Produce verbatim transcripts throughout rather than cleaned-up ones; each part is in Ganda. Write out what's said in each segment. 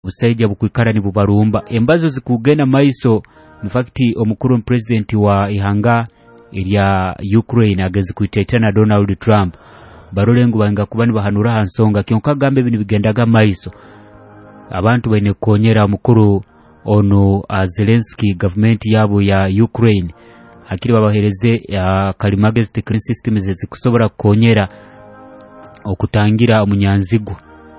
busaija bukwikara ni bubarumba embazo zikugenda maiso in fact omukuru president wa ihanga ilya Ukraine agezi kuiteta na Donald Trump barolengo banga kubani bahanura hansonga kyonka gambe bini bigendaga maiso abantu bene konyera omukuru ono uh, Zelensky government yabo ya Ukraine hakiri babahereze ya kalimagezi technical systems zikusobora konyera okutangira omunyanzigwa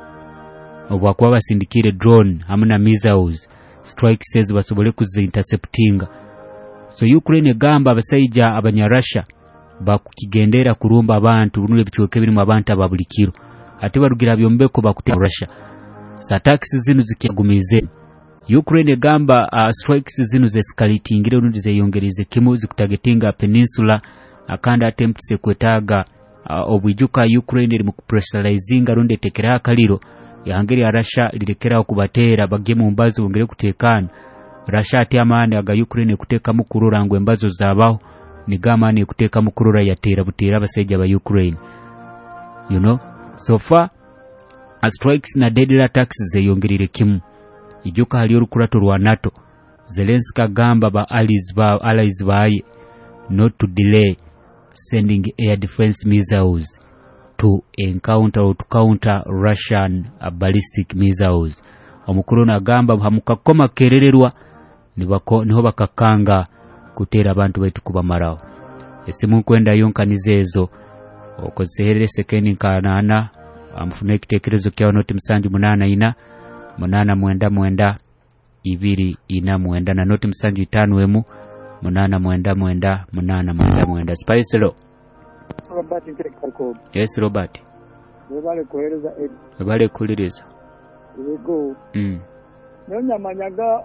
obwakuba basindikire drone hamuna missiles strike says basobole kuzi interceptinga so Ukraine gamba abasaija abanya Russia bakukigendera kurumba abantu bunule bichoke biri mu abantu ababulikiro ate barugira byombeko bakute Russia sa taxi zinu zikiagumize Ukraine gamba uh, strikes zinu zescalatingire unundi zeyongereze kimu zikutagetinga peninsula akanda attempts kwetaga uh, obwijuka Ukraine iri mu pressurizinga runde tekera kaliro yangeri ya Russia lirekera okubatera bagye mu mbazo ngere kutekana Russia ati amane aga Ukraine kuteka mukurura ngo embazo zabaho ni gamane kuteka mukurura yatera butera baseja ba Ukraine you know so far a strikes na deadly attacks zeyongerire kimu ijuka hali orukurato rwa NATO Zelensky gamba ba allies ba allies baye not to delay sending air defense missiles to encounter or to counter Russian uh, ballistic missiles omukuru na gamba hamukakoma kerererwa nibako niho bakakanga kutera abantu baitu kubamarao esimu kwenda yonkanizezo okosehere sekeni kanana amfune kitekerezo kya noti msanju munana ina munana mwenda mwenda ibiri ina mwenda na noti msanju itanu emu munana mwenda mwenda munana mwenda mwenda Spice lo Robert Ntekako. Yes Robert. Webale kohereza ed. Webale kuliriza. Yego. Mm. Nyonya manyaga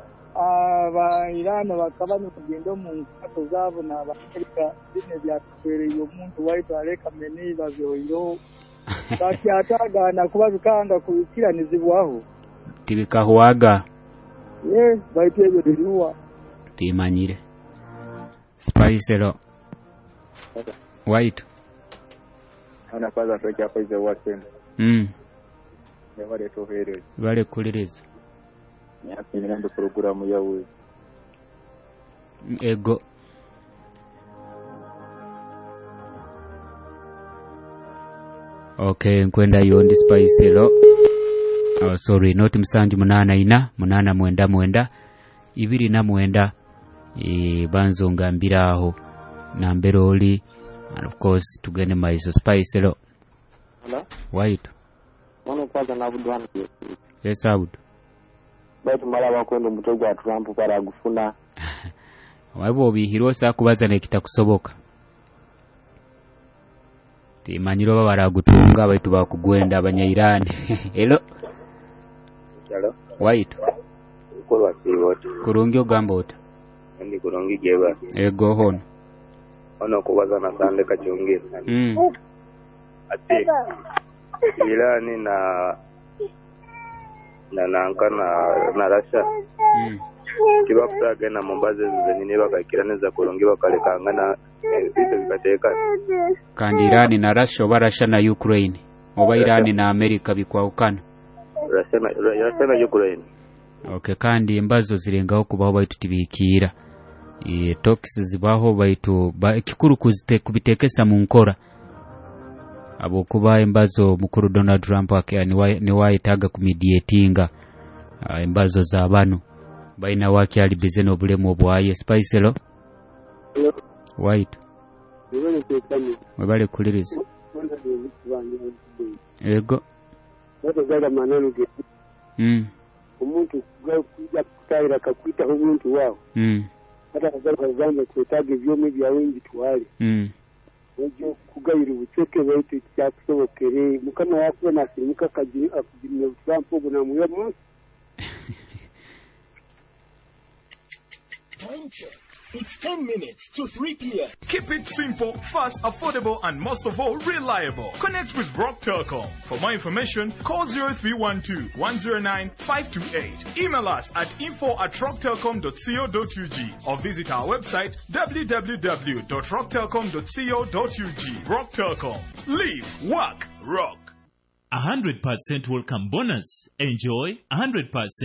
aba Iran bakabanye kugenda mu nkato zabo na Amerika bine bya kwereye umuntu waita aleka meni bavyoiro. Baki ataga na kubabikanga kubikiranizibwaho. Tibikahuaga. Yes, baitebyo diriwa. Timanyire. Spice lo. Okay. White. Ana kwaza feki hapo hizo watu. Mm. Ne wale tohere. Wale kuliriza. Yapi nendo programu ya wewe. Ego. Okay, nkwenda yondi Spice lo. Oh sorry, noti msanju munana ina, munana mwenda mwenda. Ibiri na mwenda e banzo ngambira aho na mberoli. And of course tugene maiso Spice lo. Hello? White. Mwana kwaza na budwana. Yes Abud. Baitu mala bakwendo mutogo wa Trump para gufuna. Waibo bihirosa kubaza nekita kusoboka. Timanyiro babara gutunga baitu bakugwenda abanya-Iran. Hello. Hello. White. Kolwa siwote. Kurungyo gambota. Ndi kurungi geba. Ego hono. Ono kubaza na sande kachungi. Mm. Ati Iran na na nanka na na Russia. Mm. Kiba kutaga na mombaze zenye bakakiraniza kurungi bakalekangana vitu vikateka. Kandi Iran na Russia oba Russia na Ukraine. Oba Iran na America bikwaukana. Russia na Russia na Ukraine. Okay, kandi embazo zirengaho kubaho baitu tibikira. E talks zibaho baitu ba kikuru kuzite kubitekesa mu nkora. Abo kuba embazo mukuru Donald Trump akani ni waitaga kumediatinga uh, embazo za bano baina wake ali bizeno bulemo bwaye Spice lo. Hello. White. Yebale kwetani. Webale kuliriza. Ego. Bato zaga maneno ke. Mm. Umuntu kuja kutaira kakwita umuntu wao. Mm. Hata kazaga zanza kwetaga vyome bya wengi twali. Mm. Ojo kugayira ubuceke baitu cyakusobokere mukama wako nasimuka kaji akujimye Trump ubona muyo munsi. Time check. It's ten minutes to three p.m. Keep it simple, fast, affordable, and most of all, reliable. Connect with Rock Telecom. For more information, call zero three one two, one zero nine, five two eight. Email us at info at rock telecom dot co dot u g or visit our website w w w dot rock telecom dot co dot u g. Rock Telecom. Live, work, rock. one hundred percent welcome bonus. Enjoy one hundred percent